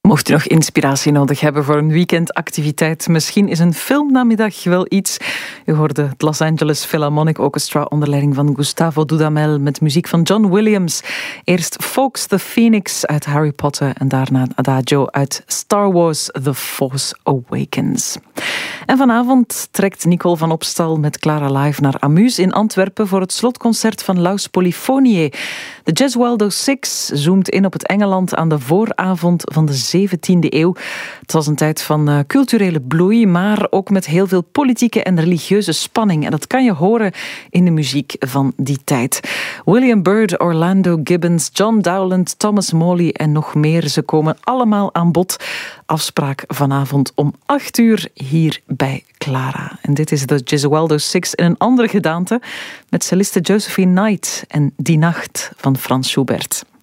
Mocht u nog inspiratie nodig hebben voor een weekendactiviteit, misschien is een filmnamiddag wel iets. U hoorde het Los Angeles Philharmonic Orchestra onder leiding van Gustavo Dudamel met muziek van John Williams. Eerst Fawkes the Phoenix uit Harry Potter en daarna een adagio uit Star Wars The Force Awakens. En vanavond trekt Nicole van Opstal met Clara Live naar Amuse in Antwerpen voor het slotconcert van Laus Polyphoniae. De Gesualdo Six zoomt in op het Engeland aan de vooravond van de 17e eeuw. Het was een tijd van culturele bloei, maar ook met heel veel politieke en religieuze spanning. En dat kan je horen in de muziek van die tijd. William Byrd, Orlando Gibbons, John Dowland, Thomas Morley en nog meer. Ze komen allemaal aan bod. Afspraak vanavond om 8 uur hier bij Clara. En dit is de Gesualdo Six in een andere gedaante met celliste Josephine Knight en Die Nacht van Franz Schubert.